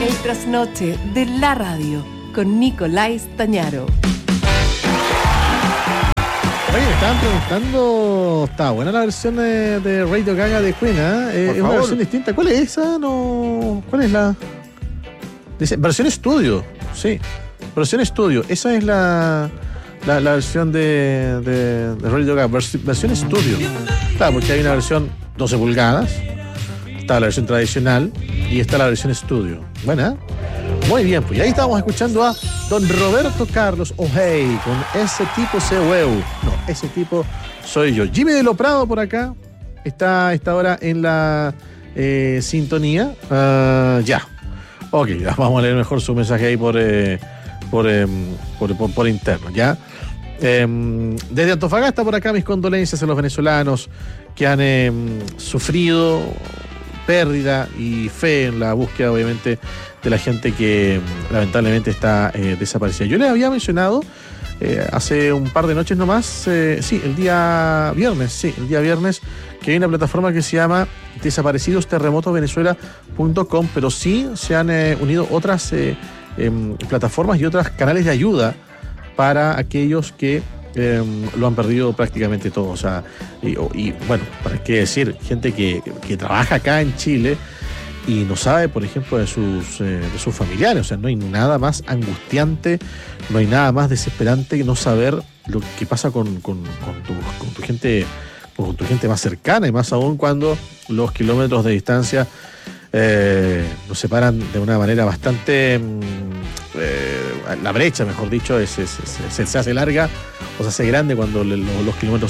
El trasnoche de la radio con Nicolás Tañaro. Oye, me estaban preguntando, está buena la versión de Radio Gaga de Queen, ¿eh? Es una versión distinta. ¿Cuál es esa? No, ¿cuál es la? Dice, versión estudio, sí. Versión estudio. Esa es la versión de Radio Gaga, versión estudio. Claro, porque hay una versión 12 pulgadas, está la versión tradicional y está la versión estudio. Buena. Muy bien, pues ahí estábamos escuchando a don Roberto Carlos O'Hay con Ese tipo se hueu. No, ese tipo soy yo. Jimmy de Lo Prado por acá está a esta hora en la sintonía. Ya. Ok, vamos a leer mejor su mensaje ahí por interno, ¿ya? Desde Antofagasta por acá mis condolencias a los venezolanos que han sufrido pérdida y fe en la búsqueda, obviamente, de la gente que lamentablemente está desaparecida. Yo les había mencionado hace un par de noches nomás, el día viernes, que hay una plataforma que se llama desaparecidosterremotovenezuela.com, pero sí se han unido otras plataformas y otros canales de ayuda para aquellos que lo han perdido prácticamente todo. O sea, y bueno, para qué decir, gente que trabaja acá en Chile y no sabe, por ejemplo, de sus familiares. O sea, no hay nada más angustiante, no hay nada más desesperante que no saber lo que pasa con tu gente, con tu gente más cercana, y más aún cuando los kilómetros de distancia nos separan de una manera bastante la brecha, mejor dicho, se hace larga o se hace grande cuando los kilómetros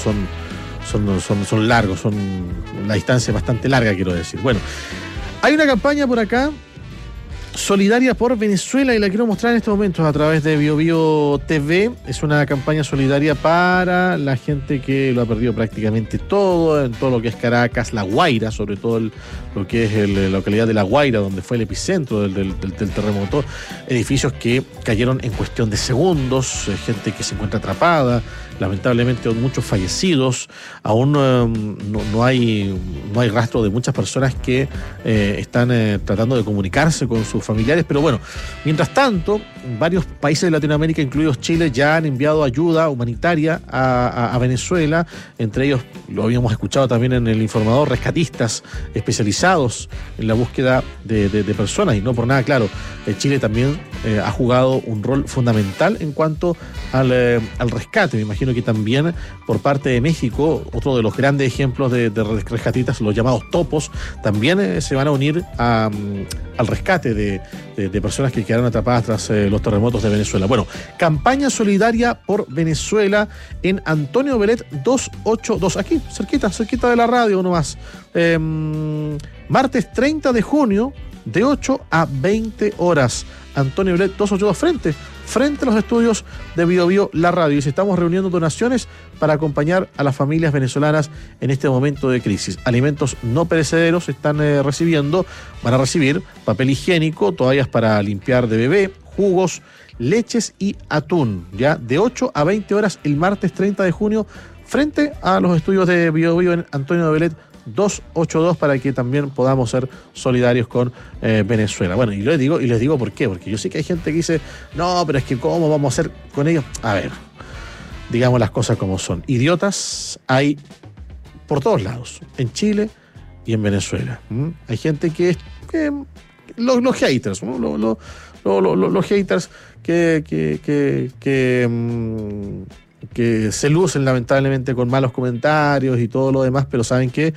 son largos, son una distancia bastante larga, quiero decir. Bueno, hay una campaña por acá solidaria por Venezuela y la quiero mostrar en estos momentos a través de BioBio TV. Es una campaña solidaria para la gente que lo ha perdido prácticamente todo, en todo lo que es Caracas, La Guaira, sobre todo lo que es la localidad de La Guaira, donde fue el epicentro del terremoto. Edificios que cayeron en cuestión de segundos, gente que se encuentra atrapada, lamentablemente muchos fallecidos. Aún no hay rastro de muchas personas que están tratando de comunicarse con sus familiares, pero bueno, mientras tanto, varios países de Latinoamérica, incluidos Chile, ya han enviado ayuda humanitaria a Venezuela. Entre ellos, lo habíamos escuchado también en el informador, rescatistas especializados en la búsqueda de personas, y no por nada, claro, Chile también ha jugado un rol fundamental en cuanto al rescate. Me imagino que también por parte de México, otro de los grandes ejemplos de rescatistas, los llamados topos, también se van a unir al rescate de personas que quedaron atrapadas tras los terremotos de Venezuela. Bueno, campaña solidaria por Venezuela en Antonio Belet 282, aquí, cerquita de la radio nomás. Martes 30 de junio, de 8 a 20 horas. Antonio Belet 282 frente a los estudios de BioBio La Radio. Y se estamos reuniendo donaciones para acompañar a las familias venezolanas en este momento de crisis. Alimentos no perecederos están van a recibir papel higiénico, toallas para limpiar de bebé, jugos, leches y atún. Ya de 8 a 20 horas el martes 30 de junio frente a los estudios de BioBio en Antonio Belet 282, para que también podamos ser solidarios con Venezuela. Bueno, y les digo por qué, porque yo sé que hay gente que dice, no, pero es que ¿cómo vamos a hacer con ellos? A ver, digamos las cosas como son. Idiotas hay por todos lados, en Chile y en Venezuela. Hay gente que los haters, ¿no? Los haters que se lucen lamentablemente con malos comentarios y todo lo demás, pero saben que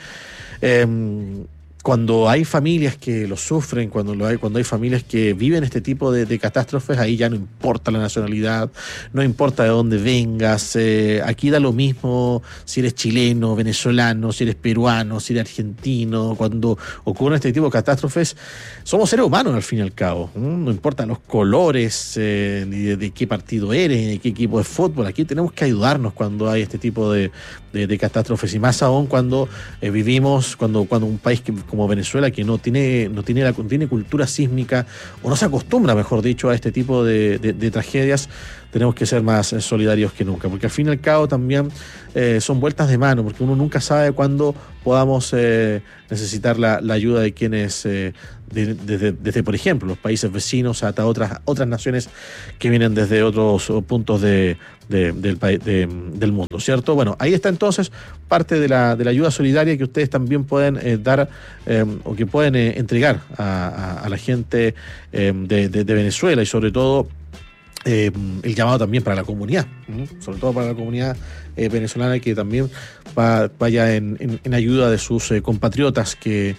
cuando hay familias que lo sufren, cuando hay familias que viven este tipo de catástrofes, ahí ya no importa la nacionalidad, no importa de dónde vengas, aquí da lo mismo si eres chileno, venezolano, si eres peruano, si eres argentino. Cuando ocurren este tipo de catástrofes, somos seres humanos al fin y al cabo, no importan los colores, ni de qué partido eres, ni de qué equipo de fútbol. Aquí tenemos que ayudarnos cuando hay este tipo de catástrofes, y más aún cuando vivimos, cuando un país como Venezuela, que no tiene cultura sísmica, o no se acostumbra, mejor dicho, a este tipo de tragedias, tenemos que ser más solidarios que nunca, porque al fin y al cabo también son vueltas de mano, porque uno nunca sabe cuándo podamos necesitar la ayuda de quienes desde, por ejemplo, los países vecinos hasta otras naciones que vienen desde otros puntos del mundo, ¿cierto? Bueno, ahí está entonces parte de la ayuda solidaria que ustedes también pueden dar o que pueden entregar a la gente de Venezuela, y sobre todo el llamado también para la comunidad, sobre todo para la comunidad venezolana, que también vaya en ayuda de sus compatriotas que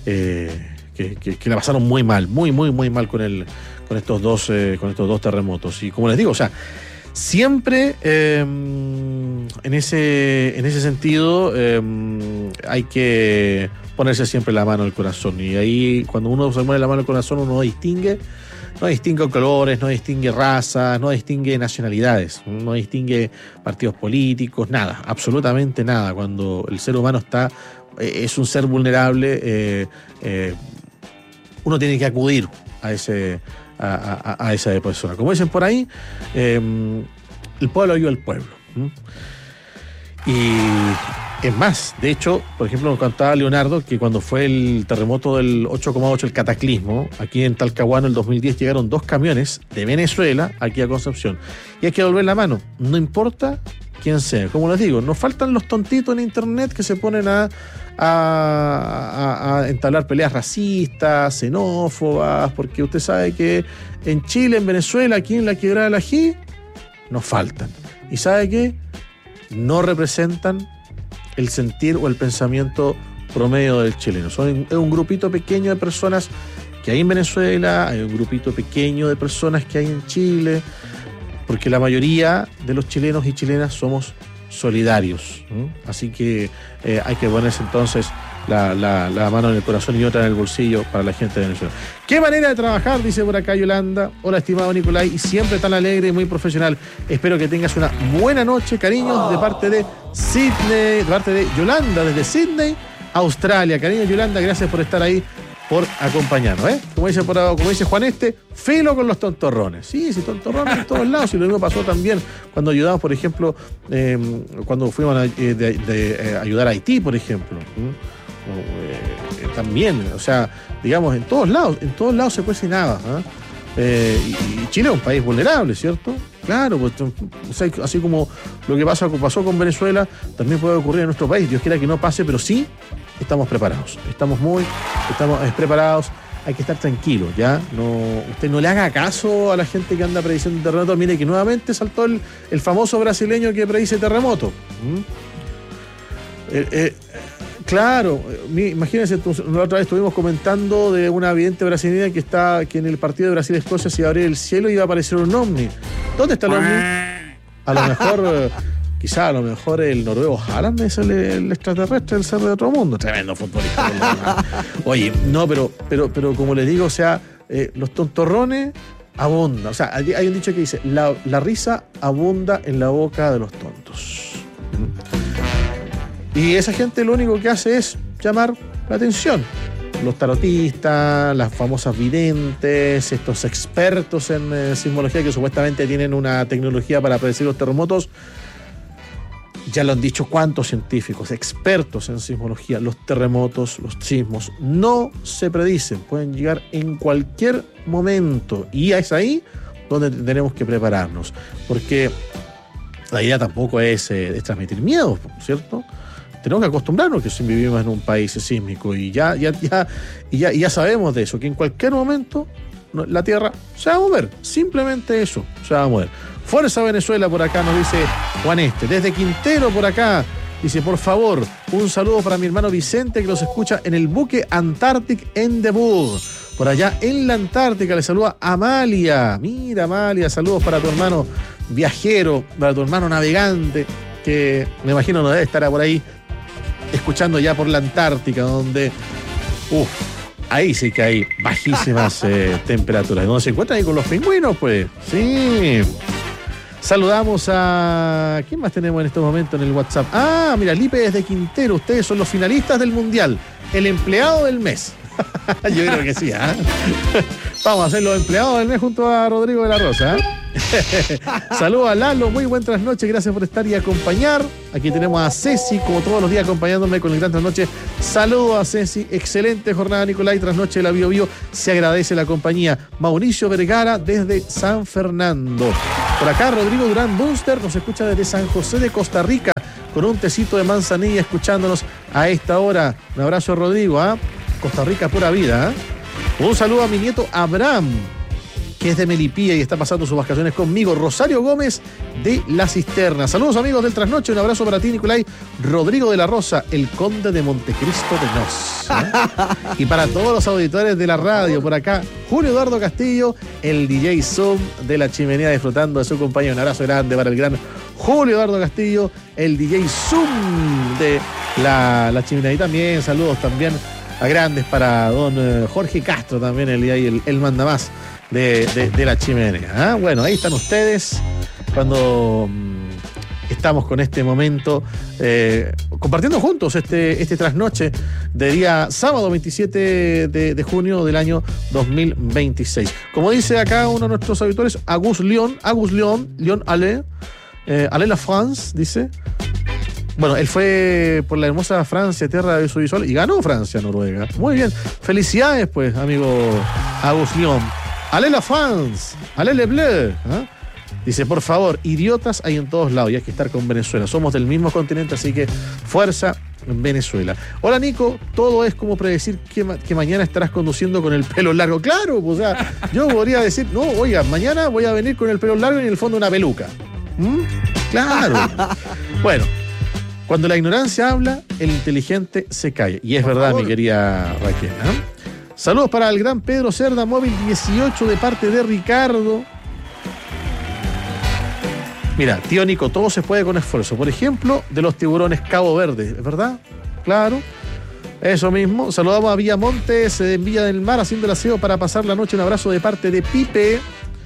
la pasaron muy mal con estos dos terremotos. Y como les digo, o sea, siempre en ese sentido hay que ponerse siempre la mano al corazón, y ahí cuando uno se pone la mano al corazón uno distingue colores, no distingue razas, no distingue nacionalidades, no distingue partidos políticos, nada, absolutamente nada. Cuando el ser humano es un ser vulnerable, uno tiene que acudir a esa persona. Como dicen por ahí, el pueblo ayuda al pueblo. Y es más, de hecho, por ejemplo, nos contaba Leonardo que cuando fue el terremoto del 8,8, el cataclismo, aquí en Talcahuano el 2010 llegaron 2 camiones de Venezuela aquí a Concepción. Y hay que devolver la mano, no importa quién sea. Como les digo, nos faltan los tontitos en internet que se ponen a entablar peleas racistas, xenófobas, porque usted sabe que en Chile, en Venezuela, aquí en la Quebrada del Ají, nos faltan. ¿Y sabe qué? No representan el sentir o el pensamiento promedio del chileno. Es un grupito pequeño de personas que hay en Venezuela, hay un grupito pequeño de personas que hay en Chile, porque la mayoría de los chilenos y chilenas somos solidarios. Así que hay que ponerse entonces la mano en el corazón y otra en el bolsillo para la gente de Venezuela. ¡Qué manera de trabajar!, dice por acá Yolanda. Hola, estimado Nicolai, y siempre tan alegre y muy profesional. Espero que tengas una buena noche, cariños, de parte de Sydney, de parte de Yolanda, desde Sydney, Australia. Cariños, Yolanda, gracias por estar ahí, por acompañarnos, Como dice Juan filo con los tontorrones. Sí, tontorrones en todos lados. Y lo mismo pasó también cuando ayudamos, por ejemplo, cuando fuimos a ayudar a Haití, por ejemplo. También, o sea, digamos, en todos lados se cocinaba. Y Chile es un país vulnerable, ¿cierto? Claro, pues, o sea, así como lo que pasó con Venezuela, también puede ocurrir en nuestro país. Dios quiera que no pase, pero sí estamos preparados. Estamos preparados. Hay que estar tranquilos, ¿ya? Usted no le haga caso a la gente que anda prediciendo terremotos. Mire que nuevamente saltó el famoso brasileño que predice terremotos. Claro, imagínense, la otra vez estuvimos comentando de una vidente brasileña que en el partido de Brasil-Escocia se iba a abrir el cielo y iba a aparecer un ovni. ¿Dónde está el ovni? A lo mejor, quizá el noruego Haaland es el extraterrestre, el ser de otro mundo. Tremendo futbolista. Oye, no, pero como les digo, o sea, los tontorrones abundan. O sea, hay un dicho que dice, la risa abunda en la boca de los tontos. Y esa gente lo único que hace es llamar la atención. Los tarotistas, las famosas videntes, estos expertos en sismología que supuestamente tienen una tecnología para predecir los terremotos. Ya lo han dicho cuántos científicos, expertos en sismología. Los terremotos, los sismos no se predicen, pueden llegar en cualquier momento. Y es ahí donde tenemos que prepararnos. Porque la idea tampoco es transmitir miedo, ¿cierto? Tenemos que acostumbrarnos que vivimos en un país sísmico y ya sabemos de eso, que en cualquier momento la Tierra se va a mover. Simplemente eso, se va a mover. Fuerza Venezuela, por acá nos dice Juan Desde Quintero por acá dice, por favor, un saludo para mi hermano Vicente, que los escucha en el buque Antarctic Endeavour. Por allá en la Antártica le saluda Amalia. Mira, Amalia, saludos para tu hermano viajero, para tu hermano navegante, que me imagino no debe estar por ahí escuchando ya por la Antártica, donde ahí sí que hay bajísimas temperaturas. ¿Dónde se encuentran ahí con los pingüinos? Pues sí. Saludamos a... ¿Quién más tenemos en este momento en el WhatsApp? Mira, Lipe desde Quintero. Ustedes son los finalistas del Mundial. El empleado del mes. Yo creo que sí, Vamos a ser los empleados del mes junto a Rodrigo de la Rosa, Saludos a Lalo, muy buen trasnoche, gracias por estar y acompañar. Aquí tenemos a Ceci, como todos los días, acompañándome con el gran trasnoche. Saludos a Ceci, excelente jornada, Nicolai, trasnoche de la Bio Bio. Se agradece la compañía. Mauricio Vergara desde San Fernando. Por acá, Rodrigo Durán Bunster nos escucha desde San José de Costa Rica, con un tecito de manzanilla, escuchándonos a esta hora. Un abrazo, Rodrigo, ¿ah? Costa Rica, pura vida, ¿ah? Un saludo a mi nieto Abraham, que es de Melipilla y está pasando sus vacaciones conmigo. Rosario Gómez de La Cisterna. Saludos, amigos del Trasnoche. Un abrazo para ti, Nicolai. Rodrigo de la Rosa, el conde de Montecristo de Nos, ¿eh? Y para todos los auditores de la radio, por acá, Julio Eduardo Castillo, el DJ Zoom de La Chimenea, disfrutando de su compañía. Un abrazo grande para el gran Julio Eduardo Castillo, el DJ Zoom de la Chimenea. Y también saludos también a grandes para don Jorge Castro, también el manda más de La Chimenea, ¿eh? Bueno, ahí están ustedes cuando estamos con este momento compartiendo juntos este trasnoche de día sábado 27 de junio del año 2026. Como dice acá uno de nuestros habituales, Agus Lyon Ale La France, dice. Bueno, él fue por la hermosa Francia, tierra de su visual, y ganó Francia, Noruega. Muy bien. Felicidades, pues, amigo Agus Lyon. Allez la France, allez les bleus, ¿eh? Dice, por favor, idiotas hay en todos lados y hay que estar con Venezuela. Somos del mismo continente, así que fuerza en Venezuela. Hola, Nico, todo es como predecir que mañana estarás conduciendo con el pelo largo. Claro, pues, o sea, yo podría decir, no, oiga, mañana voy a venir con el pelo largo y en el fondo una peluca. Claro. Bueno, cuando la ignorancia habla, el inteligente se calla. Y es verdad, mi querida Raquel, ¿eh? Saludos para el gran Pedro Cerda, móvil 18, de parte de Ricardo. Mira, tío Nico, todo se puede con esfuerzo. Por ejemplo, de los tiburones Cabo Verde, ¿verdad? Claro. Eso mismo. Saludamos a Villamontes, en Villa del Mar, haciendo el aseo para pasar la noche. Un abrazo de parte de Pipe.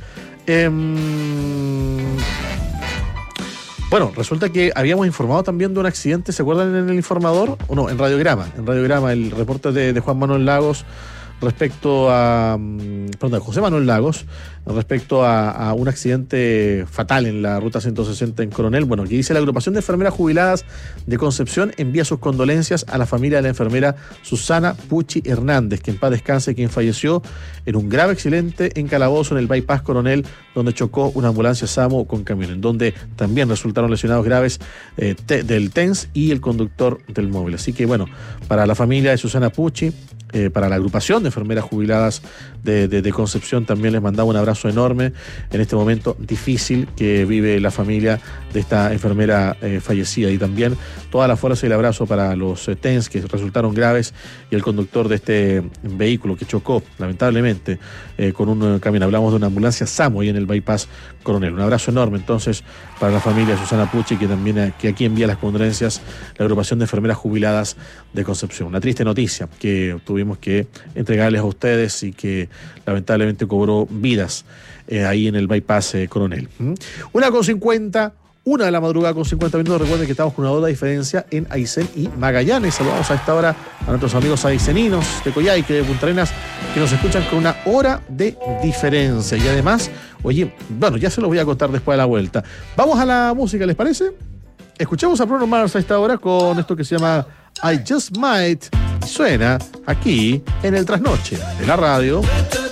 Bueno, resulta que habíamos informado también de un accidente, ¿se acuerdan en el informador? O no, en Radiograma, el reporte de Juan Manuel Lagos respecto a... Perdón, José Manuel Lagos, respecto a un accidente fatal en la ruta 160 en Coronel. Bueno, aquí dice: la agrupación de enfermeras jubiladas de Concepción envía sus condolencias a la familia de la enfermera Susana Pucci Hernández, que en paz descanse, quien falleció en un grave accidente en Calabozo, en el Bypass Coronel, donde chocó una ambulancia SAMU con camión, en donde también resultaron lesionados graves del TENS y el conductor del móvil. Así que, bueno, para la familia de Susana Pucci, para la agrupación de enfermeras jubiladas de Concepción, también les mandaba un abrazo enorme en este momento difícil que vive la familia de esta enfermera fallecida, y también toda la fuerza y el abrazo para los TENS que resultaron graves y el conductor de este vehículo que chocó lamentablemente con un camión. Hablamos de una ambulancia SAMU y en el Bypass Coronel. Un abrazo enorme entonces para la familia de Susana Pucci, que también que aquí envía las condolencias la agrupación de enfermeras jubiladas de Concepción. Una triste noticia que tuvimos que entregarles a ustedes y que lamentablemente cobró vidas ahí en el Bypass Coronel. 1:50, 1 de la madrugada con 50 minutos. Recuerden que estamos con una hora de diferencia en Aysén y Magallanes. Saludamos a esta hora a nuestros amigos ayseninos de Coyhaique, de Punta Arenas, que nos escuchan con una hora de diferencia. Y además, oye, bueno, ya se los voy a contar después de la vuelta. Vamos a la música, ¿les parece? Escuchamos a Bruno Mars a esta hora con esto que se llama I Just Might. Suena aquí en el Trasnoche de la radio.